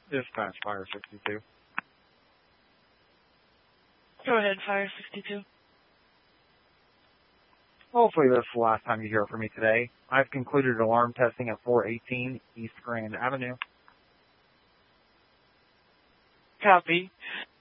Dispatch Fire 62. Go ahead, Fire 62. Hopefully this is the last time you hear from me today. I've concluded alarm testing at 418 East Grand Avenue. Copy.